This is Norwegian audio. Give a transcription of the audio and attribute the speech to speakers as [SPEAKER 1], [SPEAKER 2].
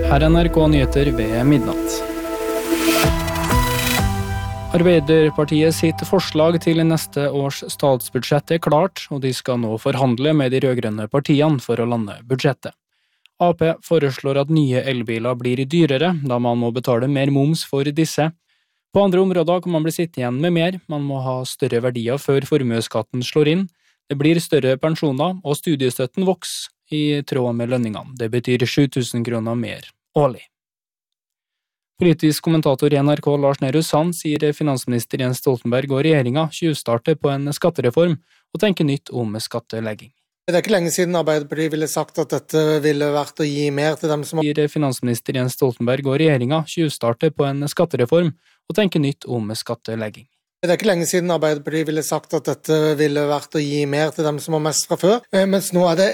[SPEAKER 1] Her er NRK Nyheter ved midnatt. Arbeiderpartiet sitt forslag til neste års statsbudsjett er klart, og de skal nå forhandle med de rødgrønne partiene for å lande budsjettet. Ap foreslår at nye elbiler blir dyrere, da man må betale mer moms for disse. På andre områder kan man bli sittende igjen med mer, man må ha større verdier før formueskatten slår inn. Det blir større pensjoner, og studiestøtten vokser i tråd med lønningene. Det betyr 7 000 kroner mer årlig. Politisk kommentator i NRK Lars Nehru Sand sier finansminister Jens Stoltenberg og regjeringen tjuvstarter på en skattereform og tenker nytt om skattelegging.
[SPEAKER 2] Det er ikke lenge siden Arbeiderpartiet ville sagt at dette ville vært å gi mer til dem som
[SPEAKER 1] Sier finansminister Jens Stoltenberg og regjeringen tjuvstarter på en skattereform og tenker nytt om skattelegging.
[SPEAKER 2] Det er ikke lenge siden Arbeiderpartiet ville sagt at dette ville vært å gi mer til dem som har mest fra før, mens nå er det